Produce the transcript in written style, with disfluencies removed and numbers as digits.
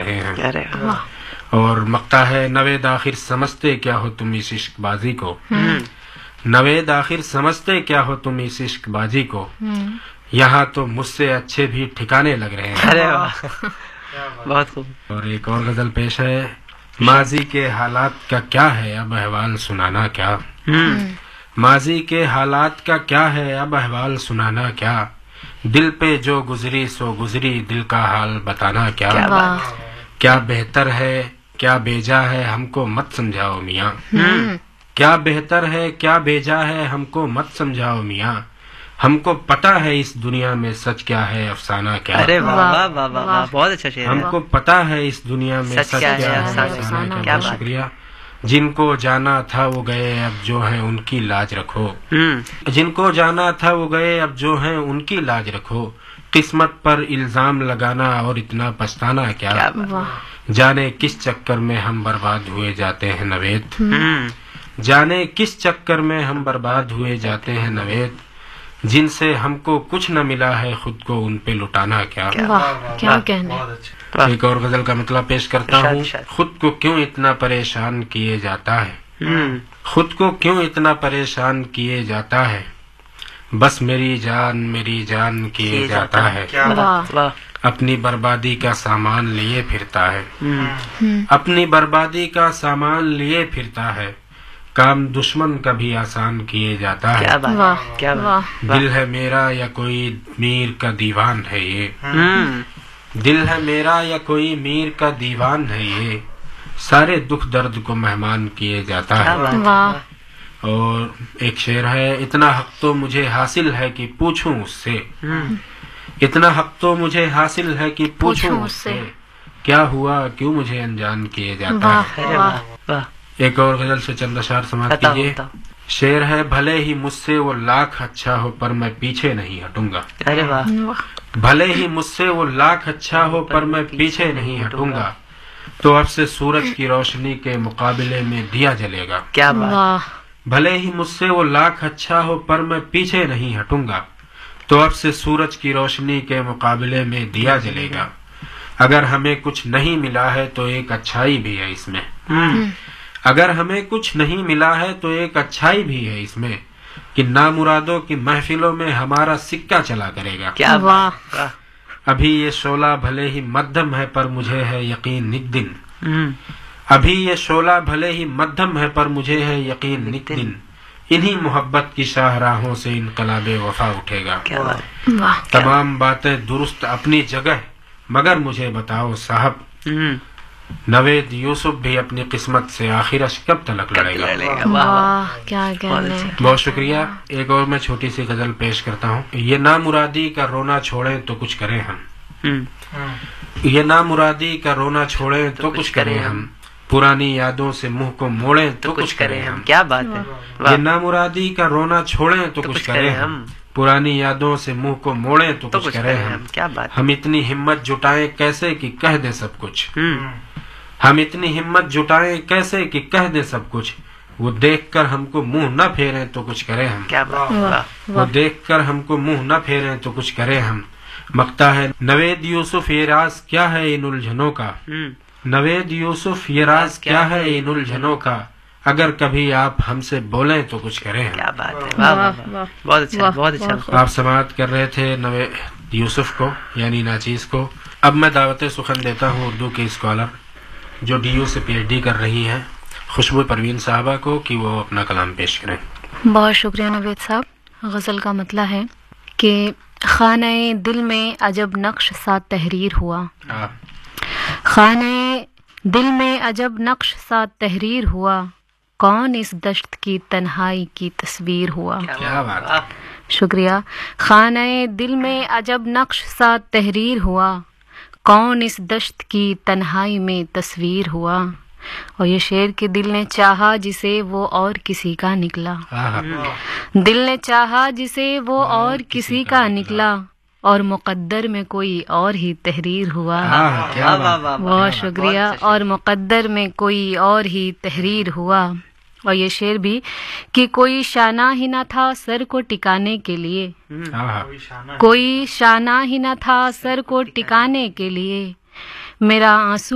رہے ہیں. اور مقطع ہے نوید آخر سمجھتے کیا ہو تم اس عشق بازی کو، نوید آخر سمجھتے کیا ہو تم اس عشق بازی کو، یہاں تو مجھ سے اچھے بھی ٹھکانے لگ رہے ہیں. بہت خوب. اور ایک اور غزل پیش ہے. ماضی کے حالات کا کیا ہے اب احوال سنانا کیا، ماضی کے حالات کا کیا ہے اب احوال سنانا کیا، دل پہ جو گزری سو گزری دل کا حال بتانا کیا، کیا بہتر ہے کیا بیجا ہے ہم کو مت سمجھاؤ میاں، کیا بہتر ہے کیا بیجا ہے ہم کو مت سمجھاؤ میاں، ہم کو پتہ ہے اس دنیا میں سچ کیا ہے افسانہ کیا. ارے واہ واہ واہ واہ واہ، بہت اچھا شعر ہے. ہم کو پتہ ہے اس دنیا میں سچ کیا ہے افسانہ کیا. بہت شکریہ. جن کو جانا تھا وہ گئے اب جو ہیں ان کی لاج رکھو، جن کو جانا تھا وہ گئے اب جو ہیں ان کی لاج رکھو، قسمت پر الزام لگانا اور اتنا پچھتانا کیا، جانے کس چکر میں ہم برباد ہوئے جاتے ہیں نوید، جانے کس چکر میں ہم برباد ہوئے جاتے ہیں نوید، جن سے ہم کو کچھ نہ ملا ہے خود کو ان پہ لٹانا کیا. کیا کہنا. ایک اور غزل کا مطلب پیش کرتا ہوں. خود کو کیوں اتنا پریشان کیے جاتا ہے، خود کو کیوں اتنا پریشان کیے جاتا ہے، بس میری جان کیے جاتا ہے، اپنی بربادی کا سامان لیے پھرتا ہے، اپنی بربادی کا سامان لیے پھرتا ہے، کام دشمن کا بھی آسان کیے جاتا ہے. دل ہے میرا یا کوئی میر کا دیوان ہے یہ، دل ہے میرا یا کوئی میر کا دیوان ہے یہ، سارے دکھ درد کو مہمان کیے جاتا ہے. اور ایک شعر ہے. اتنا حق تو مجھے حاصل ہے کہ پوچھوں اس سے، اتنا حق تو مجھے حاصل ہے کہ پوچھوں اس سے، کیا ہوا کیوں مجھے انجان کیے جاتا ہے. ایک اور غزل سے چند اشعار سماعت کیجیے. شعر ہے. بھلے ہی مجھ سے وہ لاکھ اچھا ہو پر میں پیچھے نہیں ہٹوں گا، بھلے ہی مجھ سے وہ لاکھ اچھا ہو پر میں پیچھے نہیں ہٹوں گا، تو اب سے سورج کی روشنی کے مقابلے میں دیا جلے گا. بھلے ہی مجھ سے وہ لاکھ اچھا ہو پر میں پیچھے نہیں ہٹوں گا، تو اب سے سورج کی روشنی کے مقابلے میں دیا جلے گا. اگر ہمیں کچھ نہیں ملا ہے تو ایک اچھائی بھی ہے اس میں، اگر ہمیں کچھ نہیں ملا ہے تو ایک اچھائی بھی ہے اس میں، کہ نامرادوں کی محفلوں میں ہمارا سکہ چلا کرے گا. ابھی یہ شعلہ بھلے ہی مدھم ہے پر مجھے ہے یقین ایک دن، ابھی یہ شعلہ بھلے ہی مدھم ہے پر مجھے ہے یقین ایک دن، انہی محبت کی شاہراہوں سے انقلاب وفا اٹھے گا. تمام باتیں درست اپنی جگہ مگر مجھے بتاؤ صاحب، نوید یوسف بھی اپنی قسمت سے آخر کب تلک لڑے گا. بہت شکریہ. ایک اور میں چھوٹی سی غزل پیش کرتا ہوں. یہ نامرادی کا رونا چھوڑیں تو کچھ کریں ہم، یہ نامرادی کا رونا چھوڑیں تو کچھ کریں ہم، پرانی یادوں سے منہ کو موڑیں تو کچھ کریں ہم. کیا بات ہے. یہ نامرادی کا رونا چھوڑیں تو کچھ کریں ہم، پرانی یادوں سے منہ کو موڑیں تو کچھ کریں ہم. ہم اتنی ہمت جٹائیں کیسے کہ کہہ دیں سب کچھ، ہم اتنی ہمت جٹائیں کیسے کہ کہہ دیں سب کچھ، وہ دیکھ کر ہم کو منہ نہ پھیریں تو کچھ کریں ہم، وہ دیکھ کر ہم کو منہ نہ پھیریں تو کچھ کریں ہم. مقطع ہے. نوید یوسف یہ راز کیا ہے ان الجھنوں کا، نوید یوسف یہ راز کیا ہے ان الجھنوں کا، اگر کبھی آپ ہم سے بولیں تو کچھ کریں ہم. کیا بات ہے. بہت اچھا بہت اچھا. آپ سماعت کر رہے تھے نوید یوسف کو یعنی ناچیز کو. اب میں دعوت سخن دیتا ہوں اردو کی اسکالر جو ڈی یو سے پی ایچ ڈی کر رہی ہیں خوشبو پروین صاحبہ کو کہ وہ اپنا کلام پیش کریں. بہت شکریہ نوید صاحب. غزل کا مطلب ہے کہ خانہ دل میں عجب نقش سا تحریر ہوا، خانہ دل میں عجب نقش سا تحریر ہوا، کون اس دشت کی تنہائی کی تصویر ہوا. کیا بات ہے. شکریہ. خانہ دل میں عجب نقش سا تحریر ہوا، کون اس دشت کی تنہائی میں تصویر ہوا. اور یہ شعر کہ دل نے چاہا جسے وہ اور کسی کا نکلا، دل نے چاہا جسے وہ اور کسی کا نکلا، اور مقدر میں کوئی اور ہی تحریر ہوا. بہت شکریہ. اور مقدر میں کوئی اور ہی تحریر ہوا. اور یہ شعر بھی کہ کوئی شانہ ہی نہ تھا سر کو ٹکانے کے لیے، کوئی شانہ ہی نہ تھا سر کو ٹکانے کے لیے، میرا آنسو